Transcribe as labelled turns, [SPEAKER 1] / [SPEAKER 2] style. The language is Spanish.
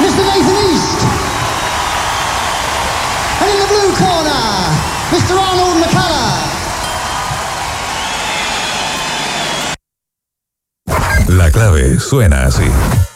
[SPEAKER 1] Mr. Nathan East. And in the blue corner, Mr. Arnold McCullough.
[SPEAKER 2] La clave suena así.